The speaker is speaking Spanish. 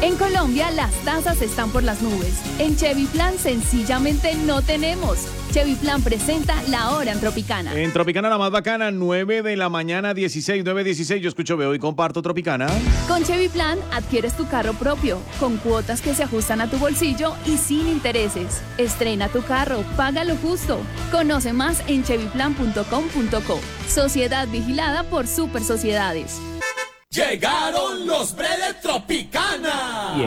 En Colombia las tasas están por las nubes. En Chevy Plan sencillamente no tenemos. Chevy Plan presenta La Hora en Tropicana. En Tropicana la más bacana, 9 de la mañana, 9:16. Yo escucho, veo y comparto Tropicana. Con Chevy Plan adquieres tu carro propio, con cuotas que se ajustan a tu bolsillo y sin intereses. Estrena tu carro, paga lo justo. Conoce más en chevyplan.com.co. Sociedad vigilada por Super Sociedades. Llegaron los Bredes Tropicana.